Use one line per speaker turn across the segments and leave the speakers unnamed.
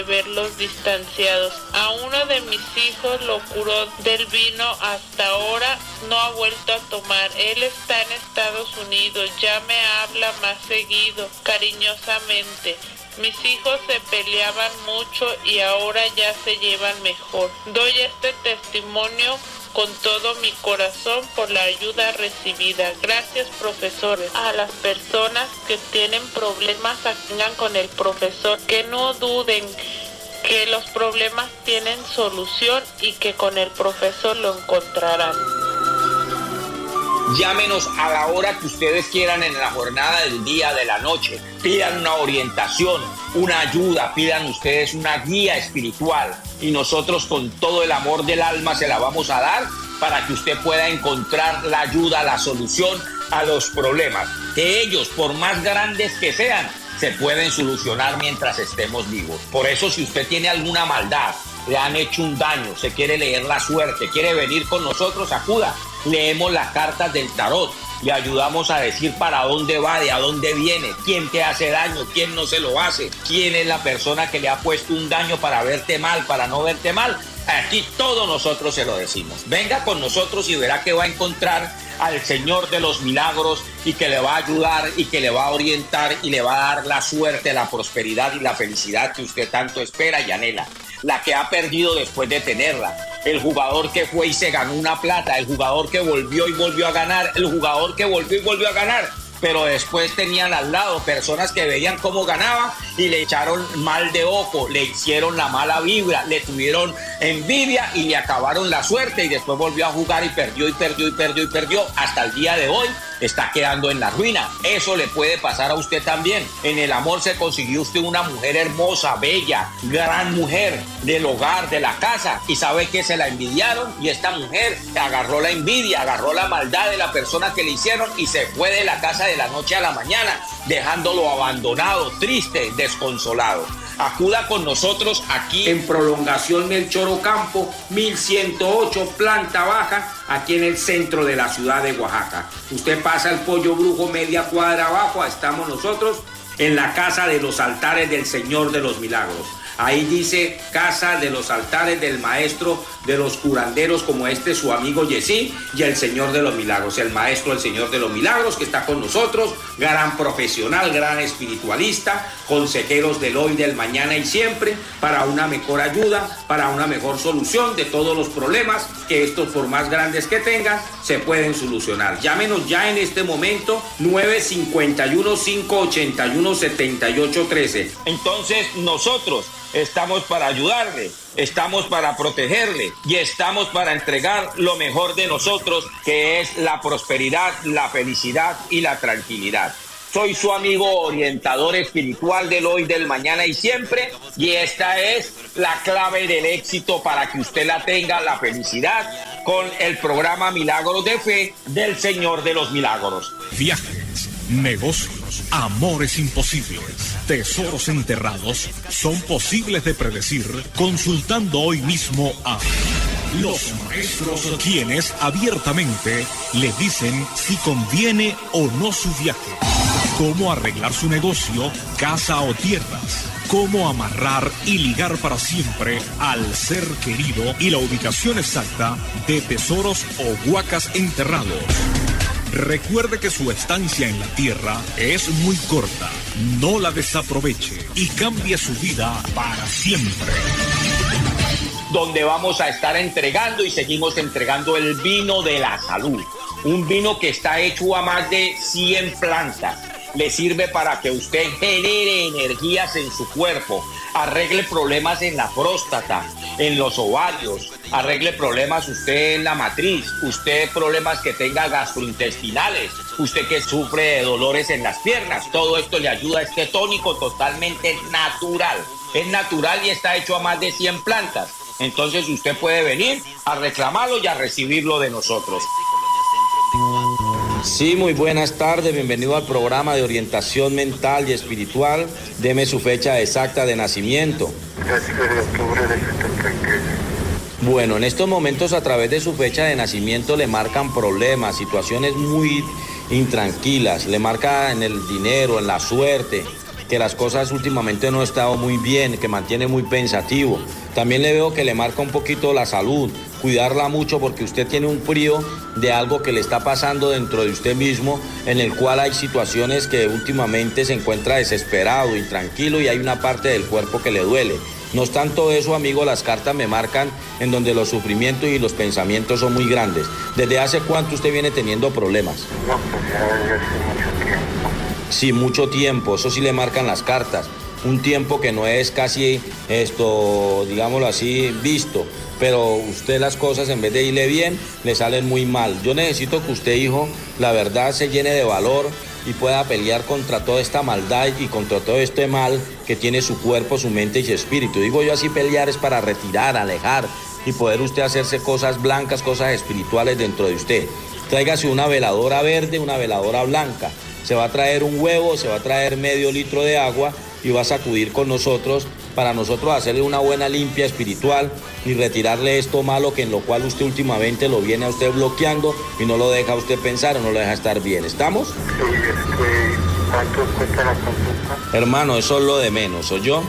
verlos distanciados. A uno de mis hijos lo curó del vino, hasta ahora no ha vuelto a tomar. Él está en Estados Unidos, ya me habla más seguido, cariñosamente. Mis hijos se peleaban mucho y ahora ya se llevan mejor. Doy este testimonio con todo mi corazón por la ayuda recibida. Gracias, profesores. A las personas que tienen problemas, vengan con el profesor, que no duden que los problemas tienen solución y que con el profesor lo encontrarán.
Llámenos a la hora que ustedes quieran, en la jornada del día, de la noche. Pidan una orientación, una ayuda, pidan ustedes una guía espiritual y nosotros con todo el amor del alma se la vamos a dar para que usted pueda encontrar la ayuda, la solución a los problemas. Que ellos, por más grandes que sean, se pueden solucionar mientras estemos vivos. Por eso, si usted tiene alguna maldad, le han hecho un daño, se quiere leer la suerte, quiere venir con nosotros, acuda. Leemos las cartas del tarot, le ayudamos a decir para dónde va, de a dónde viene, quién te hace daño, quién no se lo hace, quién es la persona que le ha puesto un daño para verte mal, para no verte mal. Aquí todo nosotros se lo decimos. Venga con nosotros y verá que va a encontrar al Señor de los milagros y que le va a ayudar y que le va a orientar y le va a dar la suerte, la prosperidad y la felicidad que usted tanto espera y anhela. La que ha perdido después de tenerla, el jugador que fue y se ganó una plata, el jugador que volvió y volvió a ganar, el jugador que volvió y volvió a ganar, pero después tenían al lado personas que veían cómo ganaba y le echaron mal de ojo, le hicieron la mala vibra, le tuvieron envidia y le acabaron la suerte y después volvió a jugar y perdió y perdió y perdió y perdió. Hasta el día de hoy está quedando en la ruina. Eso le puede pasar a usted también. En el amor se consiguió usted una mujer hermosa, bella, gran mujer del hogar, de la casa, y sabe que se la envidiaron y esta mujer agarró la envidia, agarró la maldad de la persona que le hicieron y se fue de la casa de la noche a la mañana, dejándolo abandonado, triste, desconsolado. Acuda con nosotros aquí en Prolongación Melchor Ocampo, 1108, planta baja, aquí en el centro de la ciudad de Oaxaca. Usted pasa el Pollo Brujo, media cuadra abajo, estamos nosotros en la Casa de los Altares del Señor de los Milagros. Ahí dice Casa de los Altares del Maestro de los Curanderos, como su amigo Yesí, y el Señor de los Milagros, el Maestro, el Señor de los Milagros, que está con nosotros, gran profesional, gran espiritualista, consejeros del hoy, del mañana y siempre, para una mejor ayuda, para una mejor solución de todos los problemas, que estos, por más grandes que tengan, se pueden solucionar. Llámenos ya en este momento, 951-581-7813. Entonces, nosotros estamos para ayudarle, estamos para protegerle y estamos para entregar lo mejor de nosotros, que es la prosperidad, la felicidad y la tranquilidad. Soy su amigo orientador espiritual del hoy, del mañana y siempre, y esta es la clave del éxito para que usted la tenga, la felicidad, con el programa Milagros de Fe del Señor de los Milagros.
Viajes, negocios, amores imposibles, tesoros enterrados son posibles de predecir consultando hoy mismo a los maestros, quienes abiertamente le dicen si conviene o no su viaje, cómo arreglar su negocio, casa o tierras, cómo amarrar y ligar para siempre al ser querido y la ubicación exacta de tesoros o huacas enterrados. Recuerde que su estancia en la tierra es muy corta. No la desaproveche y cambie su vida para siempre.
Donde vamos a estar entregando y seguimos entregando el vino de la salud. Un vino que está hecho a más de 100 plantas. Le sirve para que usted genere energías en su cuerpo, arregle problemas en la próstata, en los ovarios, arregle problemas usted en la matriz, usted problemas que tenga gastrointestinales, usted que sufre de dolores en las piernas. Todo esto le ayuda a este tónico totalmente natural. Es natural y está hecho a más de 100 plantas. Entonces usted puede venir a reclamarlo y a recibirlo de nosotros.
Sí, muy buenas tardes, bienvenido al programa de orientación mental y espiritual. Deme su fecha exacta de nacimiento.
12 de octubre del 73.
Bueno, en estos momentos a través de su fecha de nacimiento le marcan problemas, situaciones muy intranquilas, le marca en el dinero, en la suerte. que las cosas últimamente no han estado muy bien, que mantiene muy pensativo. También le veo que le marca un poquito la salud, cuidarla mucho porque usted tiene un frío de algo que le está pasando dentro de usted mismo, en el cual hay situaciones que últimamente se encuentra desesperado, intranquilo y hay una parte del cuerpo que le duele. No es tanto eso, amigo, las cartas me marcan en donde los sufrimientos y los pensamientos son muy grandes. ¿Desde hace cuánto usted viene teniendo problemas?
No, pues ya desde hace mucho tiempo.
Sí, mucho tiempo, eso sí le marcan las cartas. Un tiempo que no es casi digámoslo así, visto. Pero usted las cosas en vez de irle bien, le salen muy mal. Yo necesito que usted, hijo, la verdad se llene de valor y pueda pelear contra toda esta maldad y contra todo este mal que tiene su cuerpo, su mente y su espíritu. Digo yo así, pelear es para retirar, alejar y poder usted hacerse cosas blancas, cosas espirituales dentro de usted. Tráigase una veladora verde, una veladora blanca. Se va a traer un huevo, se va a traer medio litro de agua y va a sacudir con nosotros para nosotros hacerle una buena limpia espiritual y retirarle esto malo que en lo cual usted últimamente lo viene a usted bloqueando y no lo deja a usted pensar o no lo deja estar bien. ¿Estamos?
Sí, ¿cuánto cuesta la consulta?
Hermano, eso es lo de menos, ¿oyó?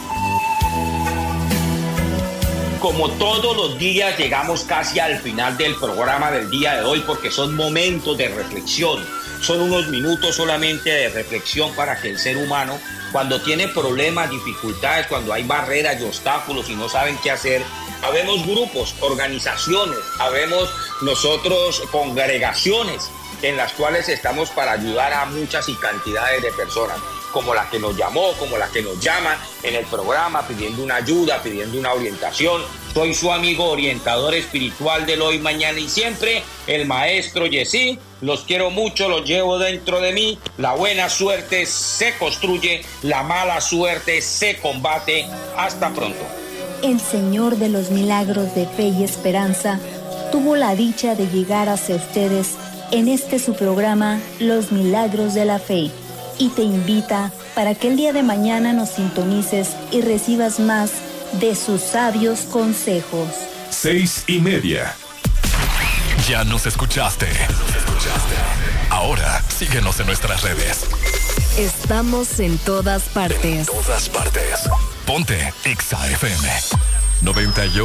Como todos los días llegamos casi al final del programa del día de hoy porque son momentos de reflexión. Son unos minutos solamente de reflexión para que el ser humano, cuando tiene problemas, dificultades, cuando hay barreras y obstáculos y no saben qué hacer, habemos grupos, organizaciones, habemos nosotros congregaciones en las cuales estamos para ayudar a muchas y cantidades de personas, como la que nos llamó, como la que nos llama en el programa pidiendo una ayuda, pidiendo una orientación. Soy su amigo orientador espiritual del hoy, mañana y siempre, el maestro Yesí. Los quiero mucho, los llevo dentro de mí. La buena suerte se construye, la mala suerte se combate. Hasta pronto.
El Señor de los milagros de fe y esperanza tuvo la dicha de llegar hacia ustedes en su programa Los Milagros de la Fe y te invita para que el día de mañana nos sintonices y recibas más de sus sabios consejos.
6:30.
Ya nos escuchaste. Ahora síguenos en nuestras redes.
Estamos en todas partes.
Ponte Exa FM 98.